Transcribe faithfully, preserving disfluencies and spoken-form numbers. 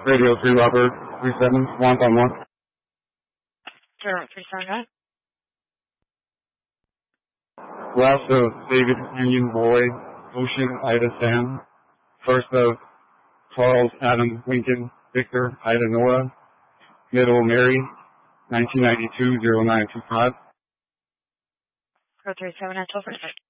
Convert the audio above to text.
Radio three Robert three seven, one on one. Zero three seven, right? Last of David Union Boy, Ocean Ida Sam. First of Charles Adam Lincoln Victor Ida Nora. Middle Mary, nineteen ninety-two, oh nine two five. Zero three seven, until for